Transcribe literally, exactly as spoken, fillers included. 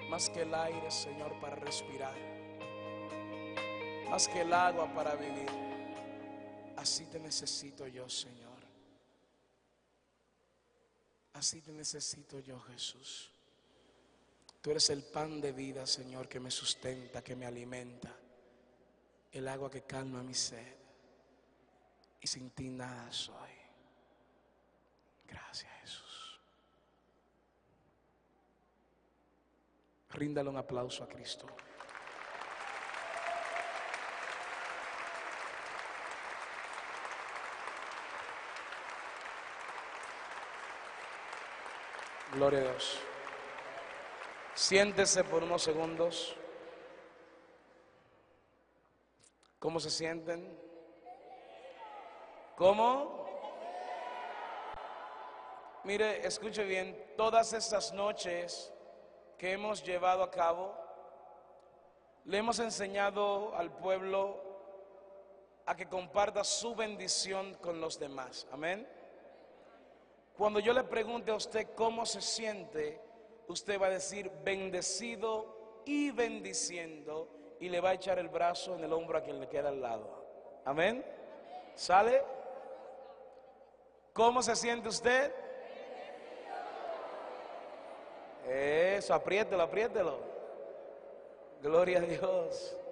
más que el aire, Señor, para respirar, más que el agua para vivir. Así te necesito yo, Señor. Así te necesito yo, Jesús. Tú eres el pan de vida, Señor, que me sustenta, que me alimenta, el agua que calma mi sed. Y sin ti nada soy. Gracias, Jesús. Ríndale un aplauso a Cristo. Gloria a Dios. Siéntese por unos segundos. ¿Cómo se sienten? ¿Cómo? Mire, escuche bien, todas estas noches que hemos llevado a cabo, le hemos enseñado al pueblo a que comparta su bendición con los demás. Amén. Cuando yo le pregunte a usted cómo se siente, usted va a decir bendecido y bendiciendo, y le va a echar el brazo en el hombro a quien le queda al lado. Amén. ¿Sale? ¿Cómo se siente usted? Eso, apriételo, apriételo. Gloria a Dios.